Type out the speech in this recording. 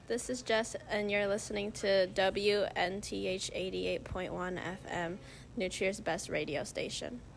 This is Jess, and you're listening to WNTH 88.1 FM, New Trier's best radio station.